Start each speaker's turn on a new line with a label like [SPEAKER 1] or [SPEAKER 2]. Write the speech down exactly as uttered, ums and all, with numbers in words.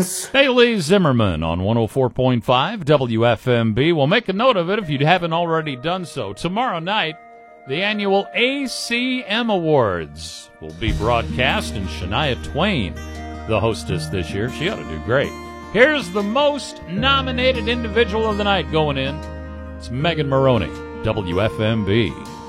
[SPEAKER 1] Friends.
[SPEAKER 2] Bailey Zimmerman on one oh four point five W F M B. Well, make a note of it if you haven't already done so. Tomorrow night, the annual A C M Awards will be broadcast, and Shania Twain, the hostess this year. She ought to do great. Here's the most nominated individual of the night going in. It's Megan Maroney, W F M B.